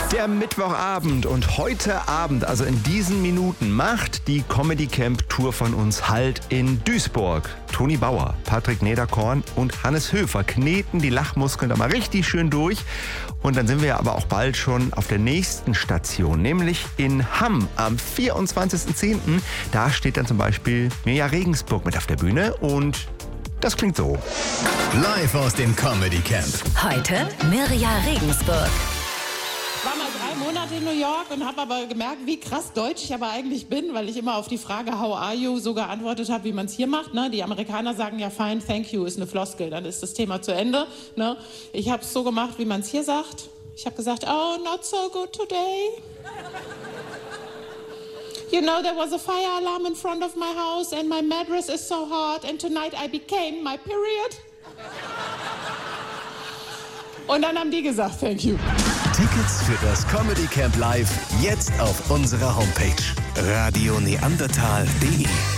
Der Mittwochabend und heute Abend, also in diesen Minuten, macht die Comedy Camp Tour von uns Halt in Duisburg. Toni Bauer, Patrick Nederkorn und Hannes Höfer kneten die Lachmuskeln da mal richtig schön durch. Und dann sind wir aber auch bald schon auf der nächsten Station, nämlich in Hamm am 24.10. Da steht dann zum Beispiel Mirja Regensburg mit auf der Bühne und das klingt so. Live aus dem Comedy Camp. Heute Mirja Regensburg. Ich war mal 3 Monate in New York und habe aber gemerkt, wie krass deutsch ich aber eigentlich bin, weil ich immer auf die Frage How are you so geantwortet habe, wie man es hier macht. Ne? Die Amerikaner sagen ja fine, thank you, ist eine Floskel, dann ist das Thema zu Ende. Ne? Ich habe es so gemacht, wie man es hier sagt. Ich habe gesagt, oh, not so good today. You know, there was a fire alarm in front of my house and my mattress is so hot and tonight I became my period. Und dann haben die gesagt, thank you. Tickets für das Comedy Camp Live jetzt auf unserer Homepage radioneandertal.de.